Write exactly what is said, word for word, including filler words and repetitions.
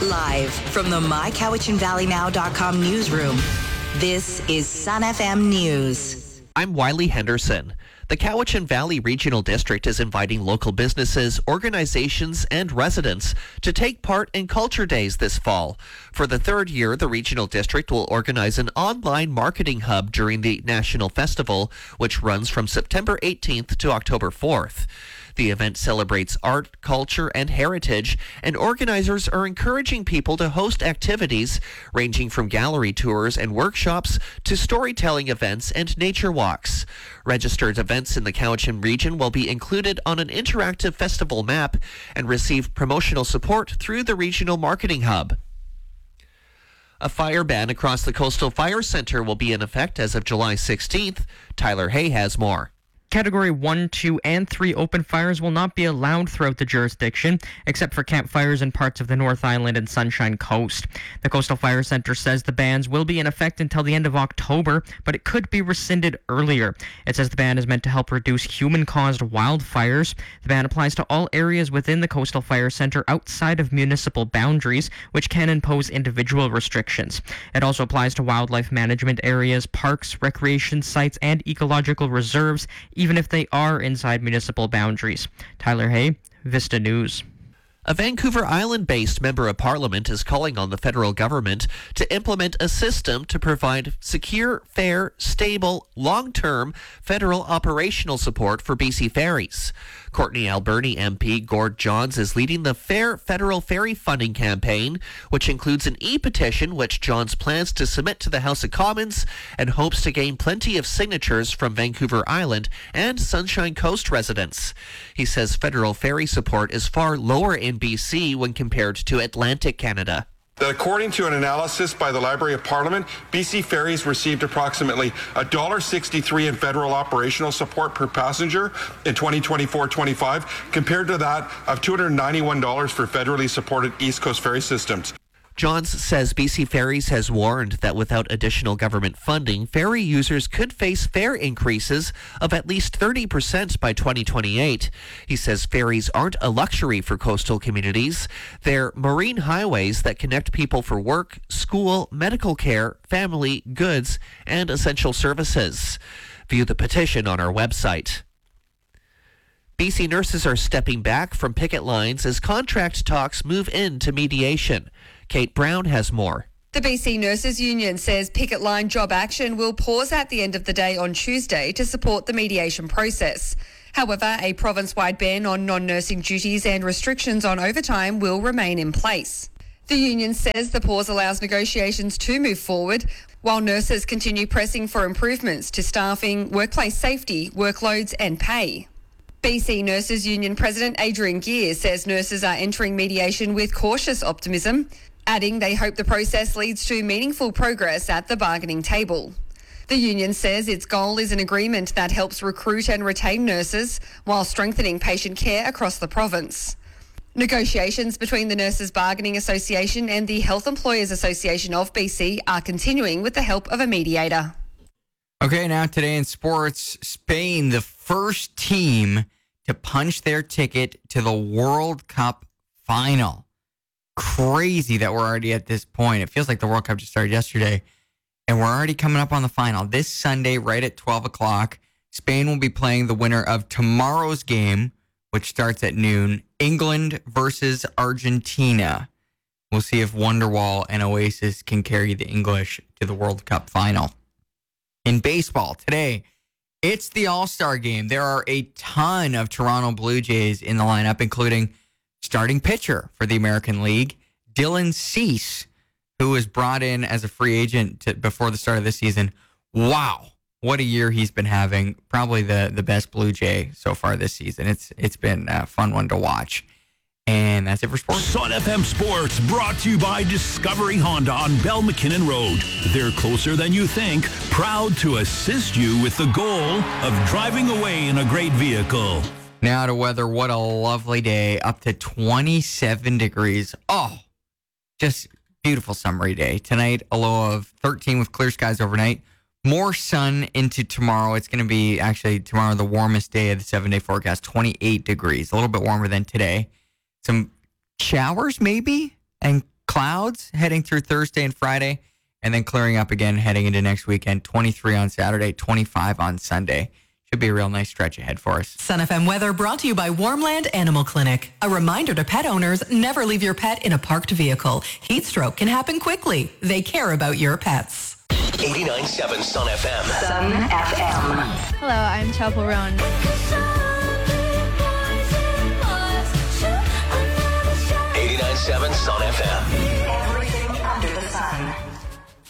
Live from the my cowichan valley now dot com newsroom, this is Sun F M News. I'm Wiley Henderson. The Cowichan Valley Regional District is inviting local businesses, organizations, and residents to take part in Culture Days this fall. For the third year, the Regional District will organize an online marketing hub during the National Festival, which runs from September eighteenth to October fourth. The event celebrates art, culture, and heritage, and organizers are encouraging people to host activities ranging from gallery tours and workshops to storytelling events and nature walks. Registered events in the Cowichan region will be included on an interactive festival map and receive promotional support through the Regional Marketing Hub. A fire ban across the Coastal Fire Center will be in effect as of July sixteenth. Tyler Hay has more. Category one, two, and three open fires will not be allowed throughout the jurisdiction, except for campfires in parts of the North Island and Sunshine Coast. The Coastal Fire Center says the bans will be in effect until the end of October, but it could be rescinded earlier. It says the ban is meant to help reduce human-caused wildfires. The ban applies to all areas within the Coastal Fire Center outside of municipal boundaries, which can impose individual restrictions. It also applies to wildlife management areas, parks, recreation sites, and ecological reserves, even if they are inside municipal boundaries. Tyler Hay, Vista News. A Vancouver Island-based member of Parliament is calling on the federal government to implement a system to provide secure, fair, stable, long-term federal operational support for B C ferries. Courtney Alberni M P Gord Johns is leading the Fair Federal Ferry Funding campaign, which includes an e-petition which Johns plans to submit to the House of Commons and hopes to gain plenty of signatures from Vancouver Island and Sunshine Coast residents. He says federal ferry support is far lower in B C when compared to Atlantic Canada. That according to an analysis by the Library of Parliament, B C Ferries received approximately one dollar sixty-three in federal operational support per passenger in twenty twenty-four twenty-five, compared to that of two hundred ninety-one dollars for federally supported East Coast ferry systems. Johns says B C Ferries has warned that without additional government funding, ferry users could face fare increases of at least thirty percent by twenty twenty-eight. He says ferries aren't a luxury for coastal communities. They're marine highways that connect people for work, school, medical care, family, goods, and essential services. View the petition on our website. B C nurses are stepping back from picket lines as contract talks move into mediation. Kate Brown has more. The B C Nurses Union says picket line job action will pause at the end of the day on Tuesday to support the mediation process. However, a province-wide ban on non-nursing duties and restrictions on overtime will remain in place. The union says the pause allows negotiations to move forward, while nurses continue pressing for improvements to staffing, workplace safety, workloads and pay. B C Nurses Union President Adrian Gear says nurses are entering mediation with cautious optimism, adding they hope the process leads to meaningful progress at the bargaining table. The union says its goal is an agreement that helps recruit and retain nurses while strengthening patient care across the province. Negotiations between the Nurses Bargaining Association and the Health Employers Association of B C are continuing with the help of a mediator. Okay, now today in sports, Spain, the first team to punch their ticket to the World Cup final. Crazy that we're already at this point. It feels like the World Cup just started yesterday, and we're already coming up on the final. This Sunday, right at twelve o'clock, Spain will be playing the winner of tomorrow's game, which starts at noon, England versus Argentina. We'll see if Wonderwall and Oasis can carry the English to the World Cup final. In baseball, today, it's the All-Star game. There are a ton of Toronto Blue Jays in the lineup, including starting pitcher for the American League, Dylan Cease, who was brought in as a free agent to, before the start of the season. Wow, what a year he's been having. Probably the, the best Blue Jay so far this season. It's It's been a fun one to watch. And that's it for sports. Sun F M Sports, brought to you by Discovery Honda on Bell McKinnon Road. They're closer than you think, proud to assist you with the goal of driving away in a great vehicle. Now to weather. What a lovely day. Up to twenty-seven degrees. Oh, just beautiful summery day. Tonight, a low of thirteen with clear skies overnight. More sun into tomorrow. It's going to be actually tomorrow the warmest day of the seven-day forecast, twenty-eight degrees. A little bit warmer than today. Some showers maybe and clouds heading through Thursday and Friday, and then clearing up again heading into next weekend. twenty-three on Saturday, twenty-five on Sunday. Should be a real nice stretch ahead for us. Sun F M weather brought to you by Warmland Animal Clinic. A reminder to pet owners, never leave your pet in a parked vehicle. Heat stroke can happen quickly. They care about your pets. eighty-nine point seven Sun F M. Sun F M. Hello, I'm Chapel Roan. eighty-nine point seven Sun F M.